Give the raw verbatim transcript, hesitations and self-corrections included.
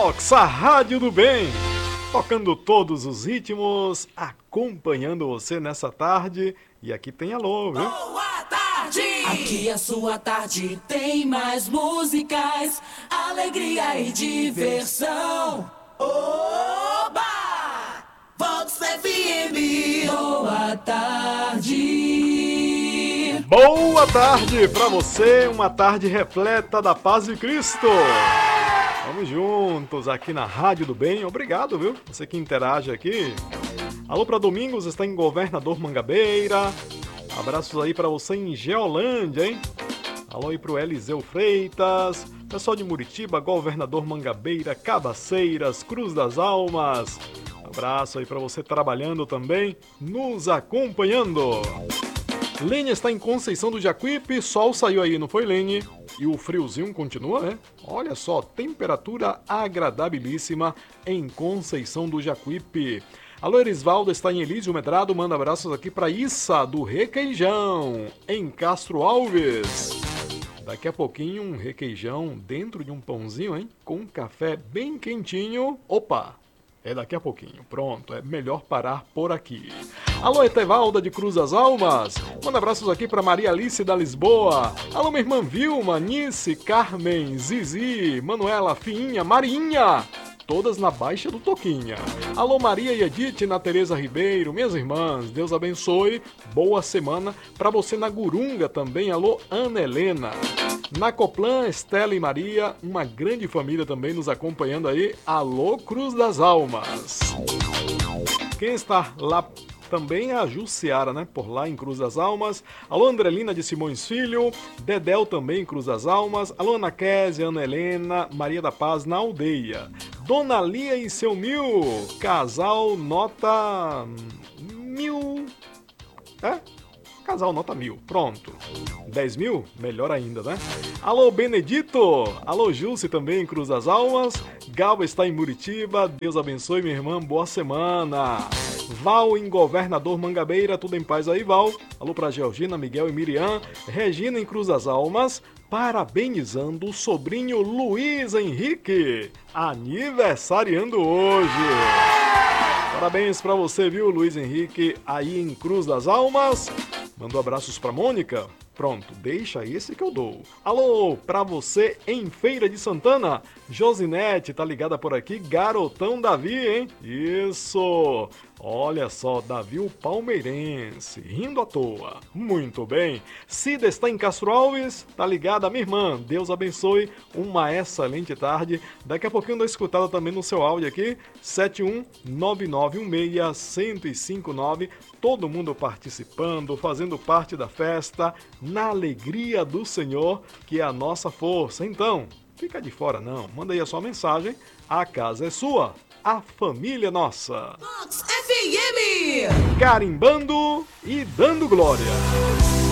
Vox, a rádio do bem, tocando todos os ritmos, acompanhando você nessa tarde. E aqui tem alô, viu? Boa tarde! Aqui a sua tarde tem mais músicas, alegria e diversão. Oba! Vox F M. Boa tarde! Boa tarde pra você, uma tarde repleta da paz de Cristo. Vamos juntos aqui na Rádio do Bem. Obrigado, viu? Você que interage aqui. Alô para Domingos, está em Governador Mangabeira. Abraços aí para você em Geolândia, hein? Alô aí pro Eliseu Freitas. Pessoal de Muritiba, Governador Mangabeira, Cabaceiras, Cruz das Almas. Abraço aí para você trabalhando também, nos acompanhando. Lene está em Conceição do Jacuípe, sol saiu aí, não foi, Lene? E o friozinho continua, né? Olha só, temperatura agradabilíssima em Conceição do Jacuípe. Alô, Erisvaldo está em Elísio Medrado, manda abraços aqui para Issa do Requeijão, em Castro Alves. Daqui a pouquinho um requeijão dentro de um pãozinho, hein? Com um café bem quentinho. Opa! É daqui a pouquinho. Pronto, é melhor parar por aqui. Alô, Etevalda de Cruz das Almas. Manda abraços aqui para Maria Alice da Lisboa. Alô, minha irmã Vilma, Nice, Carmen, Zizi, Manuela, Fiinha, Marinha. Todas na Baixa do Toquinha. Alô, Maria e Edith, na Tereza Ribeiro. Minhas irmãs, Deus abençoe. Boa semana para você na Gurunga também. Alô, Ana Helena. Na Coplan, Estela e Maria, uma grande família também nos acompanhando aí. Alô, Cruz das Almas. Quem está lá também é a Jussiara, né? Por lá em Cruz das Almas. Alô, Andrelina de Simões Filho. Dedéu também em Cruz das Almas. Alô, Ana Kézia, Ana Helena, Maria da Paz na aldeia. Dona Lia e seu mil. Casal nota mil. É? Casal nota mil. Pronto. dez mil? Melhor ainda, né? Alô, Benedito. Alô, Jússi também em Cruz das Almas. Galva está em Muritiba. Deus abençoe, minha irmã. Boa semana. Val em Governador Mangabeira. Tudo em paz aí, Val. Alô pra Georgina, Miguel e Miriam. Regina em Cruz das Almas. Parabenizando o sobrinho Luiz Henrique. Aniversariando hoje. Parabéns pra você, viu, Luiz Henrique, aí em Cruz das Almas. Mandou abraços pra Mônica? Pronto, deixa esse que eu dou. Alô, pra você em Feira de Santana. Josinete, tá ligada por aqui? Garotão Davi, hein? Isso! Olha só, Davi o palmeirense, rindo à toa. Muito bem. Cida está em Castro Alves, tá ligada, minha irmã? Deus abençoe, uma excelente tarde. Daqui a pouquinho eu dou escutada também no seu áudio aqui, sete um nove nove um seis um zero cinco nove. Todo mundo participando, fazendo parte da festa, na alegria do Senhor, que é a nossa força. Então, fica de fora não, manda aí a sua mensagem, a casa é sua, a família é nossa. Vox F M! Carimbando e dando glória.